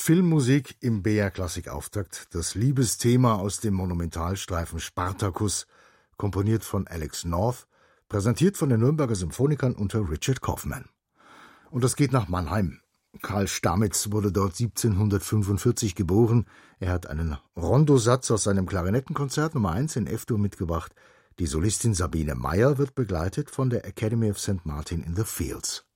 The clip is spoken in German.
Filmmusik im BR-Klassik-Auftakt, das Liebesthema aus dem Monumentalstreifen Spartacus, komponiert von Alex North, präsentiert von den Nürnberger Symphonikern unter Richard Kaufmann. Und das geht nach Mannheim. Karl Stamitz wurde dort 1745 geboren. Er hat einen Rondosatz aus seinem Klarinettenkonzert Nummer 1 in F-Dur mitgebracht. Die Solistin Sabine Meyer wird begleitet von der Academy of St. Martin in the Fields.